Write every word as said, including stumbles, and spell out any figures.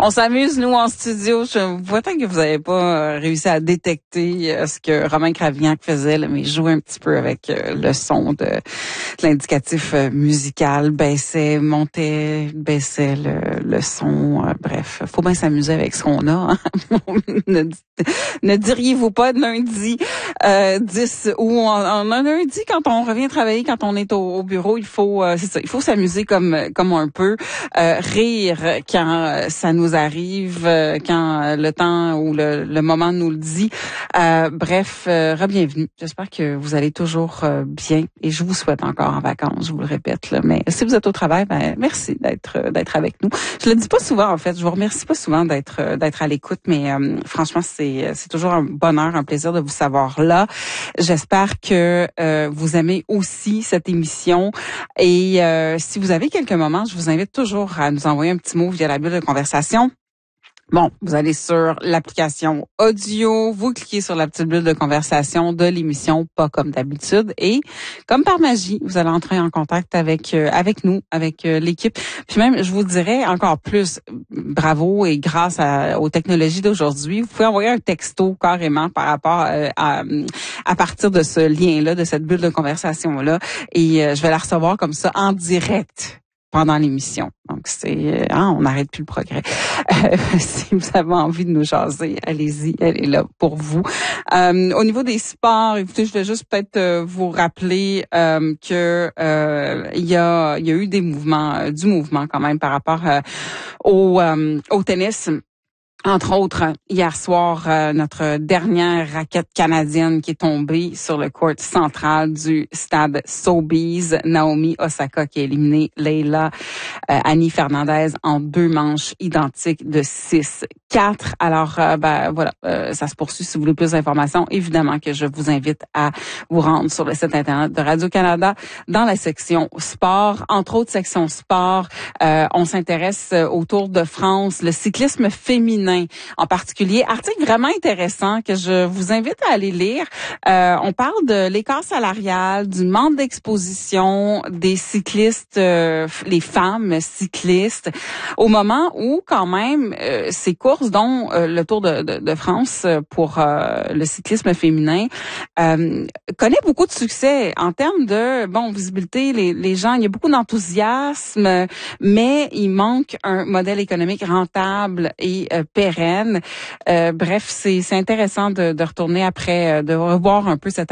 On s'amuse, nous, en studio. Je vois tant que vous n'avez pas réussi à détecter ce que Romain Cravignac faisait, là, mais jouer un petit peu avec le son de, de l'indicatif musical, baissait, montait, baissait le, le son. Bref, faut bien s'amuser avec ce qu'on a. Hein? ne, ne diriez-vous pas de lundi euh, dix ou en, en lundi quand on revient travailler, quand on est au, au bureau, il faut, euh, c'est ça, il faut s'amuser comme comme un peu, euh, rire quand ça nous arrive, quand le temps ou le, le moment nous le dit. Euh, bref, euh, re-bienvenue. J'espère que vous allez toujours euh, bien et je vous souhaite encore en vacances, je vous le répète. Là. Mais si vous êtes au travail, ben merci d'être d'être avec nous. Je le dis pas souvent en fait, je vous remercie pas souvent d'être d'être à l'écoute, mais euh, franchement c'est c'est toujours un bonheur, un plaisir de vous savoir là. J'espère que euh, vous aimez aussi cette émission et euh, si vous avez quelques moments, je vous invite toujours à nous envoyer un petit mot via la bulle de conversation. Bon, vous allez sur l'application audio, vous cliquez sur la petite bulle de conversation de l'émission Pas comme d'habitude et comme par magie, vous allez entrer en contact avec euh, avec nous, avec euh, l'équipe. Puis même, je vous dirais encore plus, bravo et grâce à, aux technologies d'aujourd'hui, vous pouvez envoyer un texto carrément par rapport euh, à à partir de ce lien-là, de cette bulle de conversation-là et euh, je vais la recevoir comme ça en direct pendant l'émission. Donc, c'est... Hein, on n'arrête plus le progrès. Euh, si vous avez envie de nous jaser, allez-y, elle est là pour vous. Euh, au niveau des sports, écoutez, je vais juste peut-être euh, vous rappeler euh, que euh, il y a, il y a eu des mouvements, euh, du mouvement quand même par rapport euh, au, euh, au tennis. Entre autres, hier soir, euh, notre dernière raquette canadienne qui est tombée sur le court central du stade Sobeys, Naomi Osaka qui a éliminé Leila euh, Annie Fernandez en deux manches identiques de six quatre. Alors, euh, ben voilà, euh, ça se poursuit. Si vous voulez plus d'informations, évidemment que je vous invite à vous rendre sur le site internet de Radio-Canada dans la section sport. Entre autres sections sport, euh, on s'intéresse au Tour de France, le cyclisme féminin en particulier. Article vraiment intéressant que je vous invite à aller lire. Euh, on parle de l'écart salarial, du manque d'exposition des cyclistes, euh, les femmes cyclistes, au moment où quand même euh, ces courses, dont euh, le Tour de, de, de France pour euh, le cyclisme féminin, euh, connaît beaucoup de succès en termes de bon visibilité. Les, les gens, il y a beaucoup d'enthousiasme, mais il manque un modèle économique rentable et euh, pérenne. Euh, bref, c'est, c'est intéressant de, de retourner après, de revoir un peu cette